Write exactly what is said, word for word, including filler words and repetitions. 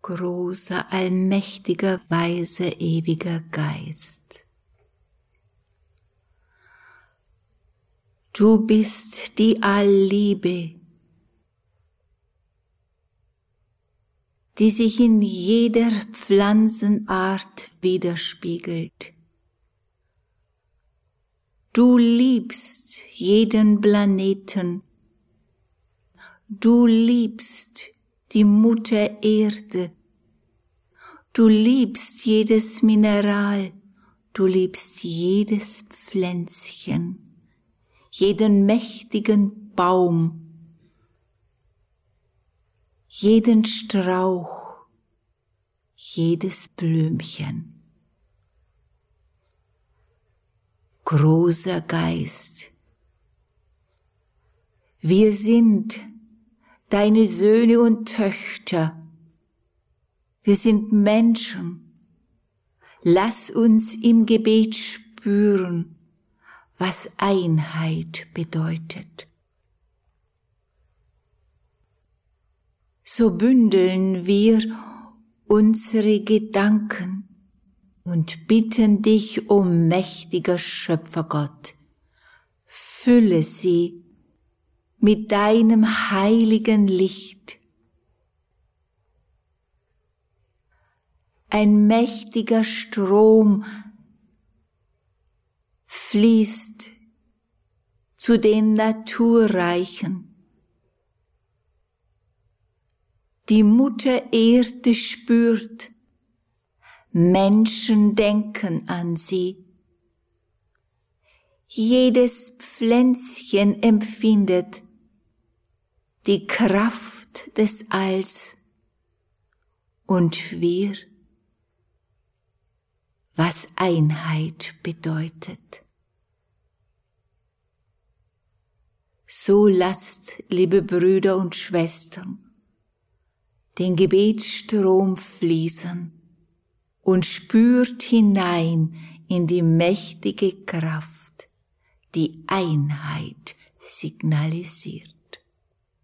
großer, allmächtiger, weiser, ewiger Geist. Du bist die Allliebe, die sich in jeder Pflanzenart widerspiegelt. Du liebst jeden Planeten. Du liebst die Mutter Erde. Du liebst jedes Mineral. Du liebst jedes Pflänzchen, jeden mächtigen Baum, jeden Strauch, jedes Blümchen. Großer Geist, wir sind deine Söhne und Töchter, wir sind Menschen. Lass uns im Gebet spüren, was Einheit bedeutet. So bündeln wir unsere Gedanken und bitten dich, o mächtiger Schöpfergott, fülle sie mit deinem heiligen Licht. Ein mächtiger Strom fließt zu den Naturreichen. Die Mutter Erde spürt, Menschen denken an sie. Jedes Pflänzchen empfindet die Kraft des Alls und wir, was Einheit bedeutet. So lasst, liebe Brüder und Schwestern, den Gebetsstrom fließen und spürt hinein in die mächtige Kraft, die Einheit signalisiert.